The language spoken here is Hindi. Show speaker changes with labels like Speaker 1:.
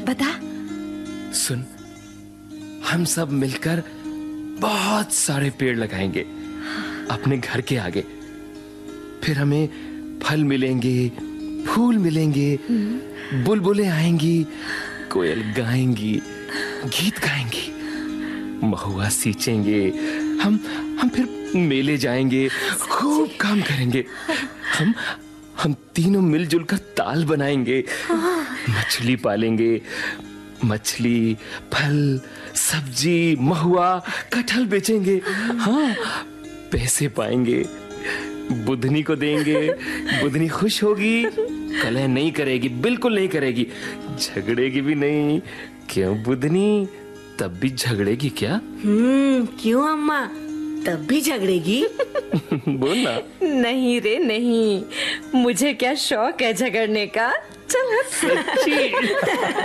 Speaker 1: बता।
Speaker 2: सुन, हम सब मिलकर बहुत सारे पेड़ लगाएंगे अपने घर के आगे। फिर हमें फल मिलेंगे, फूल मिलेंगे, बुलबुलें आएंगी, कोयल गाएंगी, गीत गाएंगी, महुआ सींचेंगे, हम फिर मेले जाएंगे, खूब काम करेंगे। हम तीनों मिलजुल कर ताल बनाएंगे, मछली पालेंगे, मछली, फल, सब्जी, महुआ, कटहल बेचेंगे। हाँ, पैसे पाएंगे, बुधनी को देंगे, बुधनी खुश होगी, कलह नहीं करेगी, बिल्कुल नहीं करेगी, झगड़ेगी भी नहीं। क्यों बुधनी, तब भी झगड़ेगी क्या?
Speaker 3: क्यों अम्मा, तब भी झगड़ेगी?
Speaker 2: बोल ना।
Speaker 1: नहीं रे नहीं, मुझे क्या शौक है झगड़ने का। चल
Speaker 2: सच्ची।